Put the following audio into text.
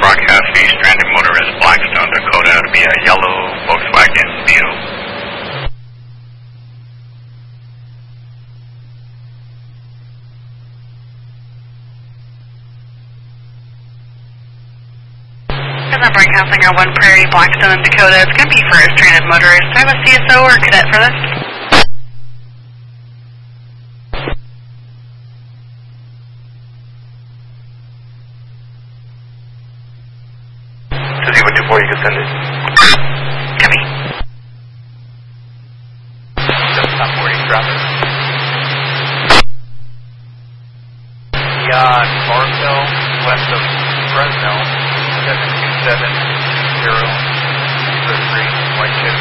broadcast the stranded motorist Blackstone, Dakota to be a yellow Volkswagen Beetle. I'm broadcasting our 1 Prairie Blackstone in Dakota. It's going to be for a stranded motorist. Do I have a CSO or a cadet for this? Susie, what 2-4, you can send it. Copy. Just stop 40, drop it. Beyond Barstow, west of Fresno, 727-0-3, white chip.